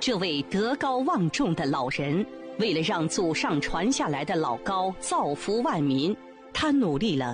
这位德高望重的老人，为了让祖上传下来的老高造福万民，他努力了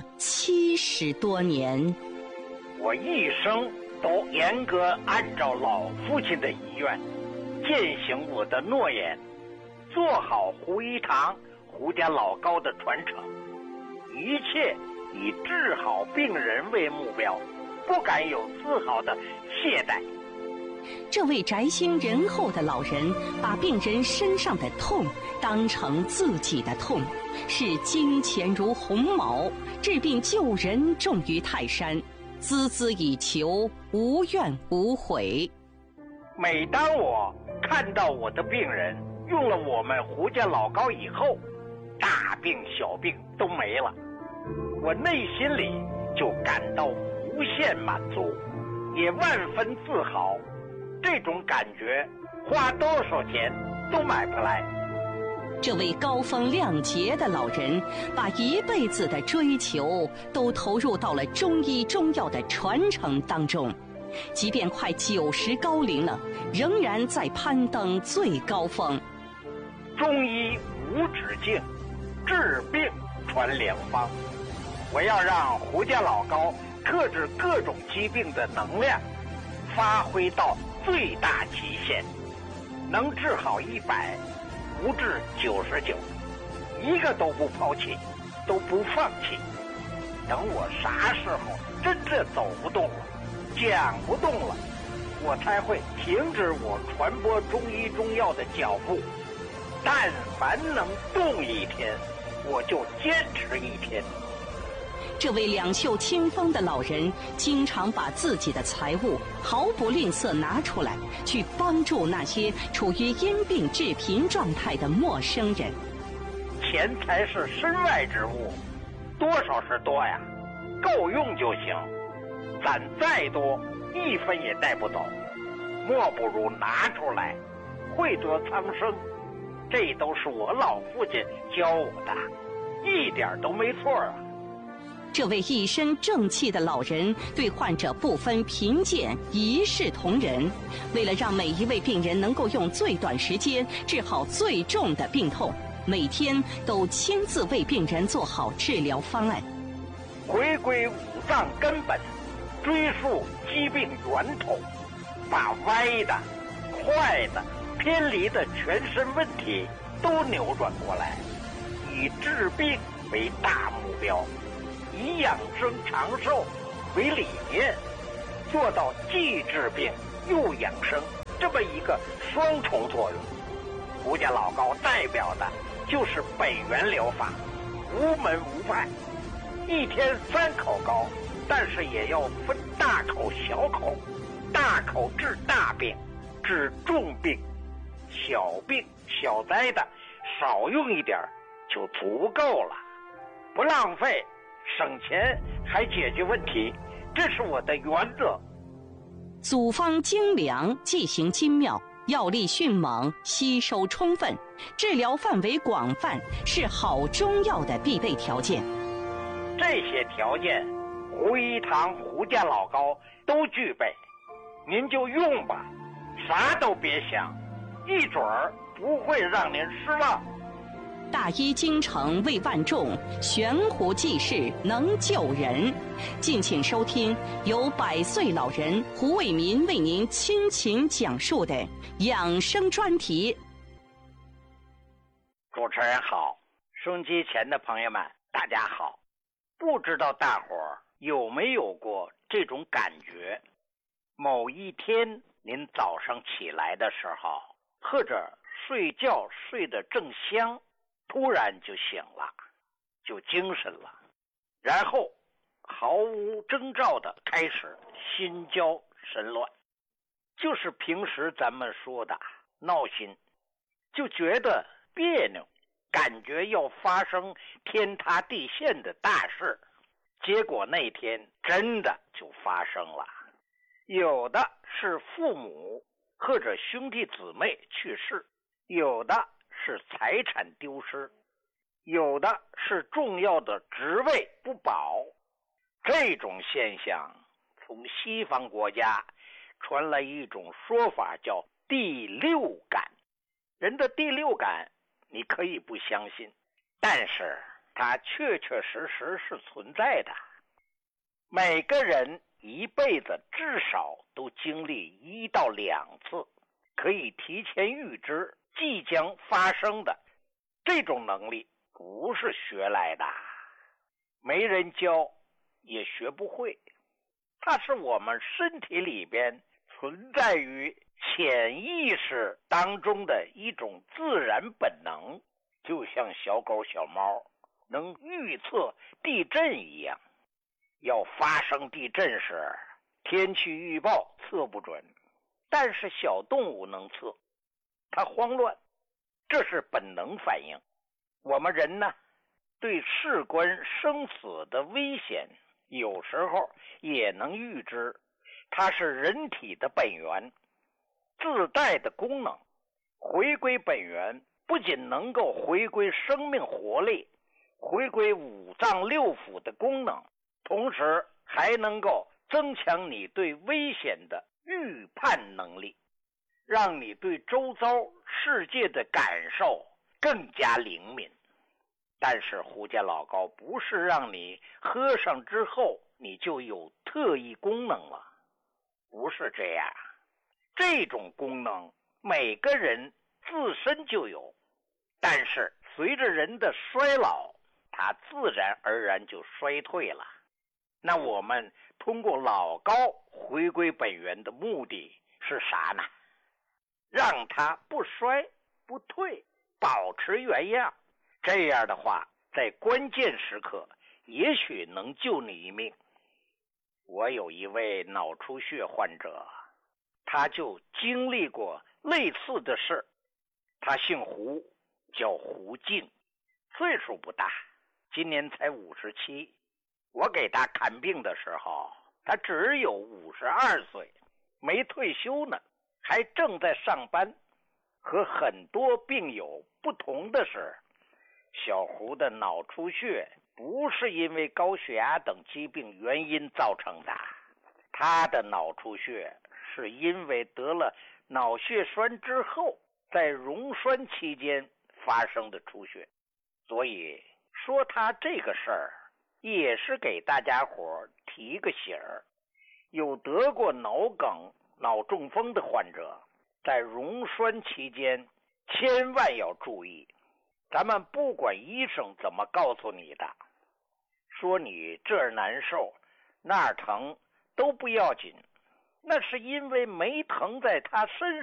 70多年。 我一生都严格按照老父亲的遗愿，践行我的诺言，做好胡一堂胡家老高的传承，一切以治好病人为目标，不敢有丝毫的懈怠。 这位宅心仁厚的老人，把病人身上的痛当成自己的痛，视金钱如鸿毛，治病救人重于泰山，孜孜以求，无怨无悔。 每当我看到我的病人用了我们胡家老高以后，大病小病都没了，我内心里就感到无限满足，也万分自豪。这种感觉花多少钱都买不来。 这位高风亮节的老人，把一辈子的追求都投入到了中医中药的传承当中，即便快90高龄了，仍然在攀登最高峰。 中医无止境，治病传良方。我要让胡家老高克制各种疾病的能量发挥到最大极限，能治好100，不治99，一个都不抛弃，都不放弃。等我啥时候真正走不动了，讲不动了，我才会停止我传播中医中药的脚步。但凡能动一天，我就坚持1天。 这位两袖清风的老人，经常把自己的财物毫不吝啬拿出来，去帮助那些处于因病致贫状态的陌生人。 钱财是身外之物，多少是多呀，够用就行。攒再多，1分也带不走，莫不如拿出来，惠泽苍生。这都是我老父亲教我的，一点都没错啊。 这位一身正气的老人，对患者不分贫贱，一视同仁。为了让每一位病人能够用最短时间治好最重的病痛，每天都亲自为病人做好治疗方案。 回归五脏根本，追溯疾病源头，把歪的、坏的、偏离的全身问题都扭转过来，以治病为大目标，以养生长寿为理念，做到既治病又养生这么一个双重作用。胡家老高代表的就是北元疗法，无门无派，一天3口高，但是也要分大口小口，大口治大病，治重病，小病小灾的少用一点就足够了，不浪费，省钱还解决问题，这是我的原则。 组方精良，剂型精妙，药力迅猛，吸收充分，治疗范围广泛，是好中药的必备条件。 这些条件，胡一堂胡家老高都具备，您就用吧，啥都别想，一准儿不会让您失望。 大医精诚为万众，悬壶济世能救人。敬请收听由100岁老人胡卫民为您倾情讲述的养生专题。 主持人好，收音机前的朋友们大家好。不知道大伙儿有没有过这种感觉，某一天您早上起来的时候，或者睡觉睡得正香，突然就醒了，就精神了，然后毫无征兆的开始心焦神乱，就是平时咱们说的闹心，就觉得别扭，感觉要发生天塌地陷的大事，结果那天真的就发生了。有的是父母或者兄弟姊妹去世，有的是财产丢失，有的是重要的职位不保。这种现象从西方国家传来一种说法，叫第六感。人的第六感你可以不相信，但是它确确实实是存在的。每个人一辈子至少都经历1到2次可以提前预知即将发生的这种能力，不是学来的，没人教也学不会，它是我们身体里边存在于潜意识当中的一种自然本能，就像小狗小猫能预测地震一样。要发生地震时，天气预报测不准，但是小动物能测，它慌乱，这是本能反应。我们人呢，对事关生死的危险有时候也能预知，它是人体的本源自带的功能。回归本源不仅能够回归生命活力，回归五脏六腑的功能，同时还能够增强你对危险的预判能力，让你对周遭世界的感受更加灵敏。但是胡家老高不是让你喝上之后你就有特异功能了，不是这样。这种功能每个人自身就有，但是随着人的衰老，它自然而然就衰退了。那我们通过老高回归本源的目的是啥呢？让它不衰不退，保持原样。这样的话，在关键时刻也许能救你一命。我有一位脑出血患者，他就经历过类似的事。他姓胡，叫胡静，岁数不大，今年才57。我给他看病的时候，他只有52岁，没退休呢，还正在上班。和很多病友不同的是，小胡的脑出血不是因为高血压等疾病原因造成的，他的脑出血是因为得了脑血栓之后，在溶栓期间发生的出血。所以说他这个事儿也是给大家伙提个醒儿，有得过脑梗、脑中风的患者，在溶栓期间千万要注意。咱们不管医生怎么告诉你的，说你这儿难受那儿疼都不要紧，那是因为没疼在他身